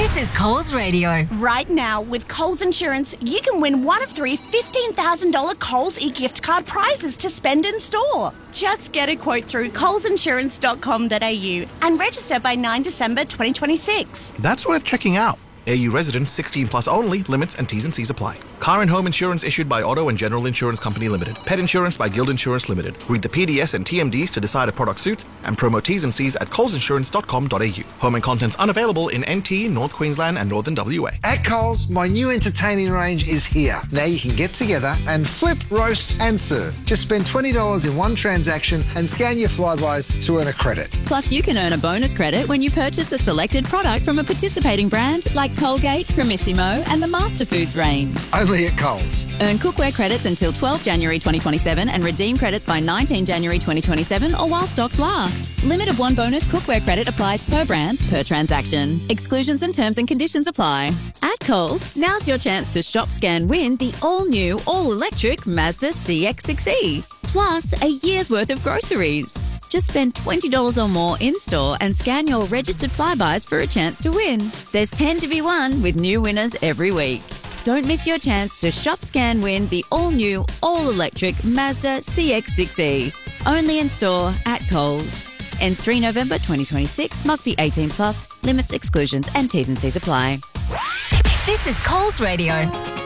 This is Coles Radio. Right now, with Coles Insurance, you can win one of three $15,000 Coles e-gift card prizes to spend in store. Just get a quote through colesinsurance.com.au and register by 9 December 2026. That's worth checking out. AU residents 16 plus only. Limits and T's and C's apply. Car and home insurance issued by Auto and General Insurance Company Limited. Pet insurance by Guild Insurance Limited. Read the PDS and TMDs to decide if product suits and promo T's and C's at colesinsurance.com.au. Home and contents unavailable in NT, North Queensland and Northern WA. At Coles, my new entertaining range is here. Now you can get together and flip, roast and serve. Just spend $20 in one transaction and scan your Flybuys to earn a credit. Plus, you can earn a bonus credit when you purchase a selected product from a participating brand like Colgate, Primissimo and the Master Foods range. Only at Coles. Earn cookware credits until 12 January 2027 and redeem credits by 19 January 2027 or while stocks last. Limit of one bonus cookware credit applies per brand, per transaction. Exclusions and terms and conditions apply. At Coles, now's your chance to shop, scan, win the all-new, all-electric Mazda CX-6E. Plus, a year's worth of groceries. Just spend $20 or more in-store and scan your registered Flybuys for a chance to win. There's 10 to be won with new winners every week. Don't miss your chance to shop, scan, win the all-new, all-electric Mazda CX-6E. Only in store at Coles. Ends 3 November 2026. Must be 18 plus. Limits, exclusions and T's and C's apply. This is Coles Radio.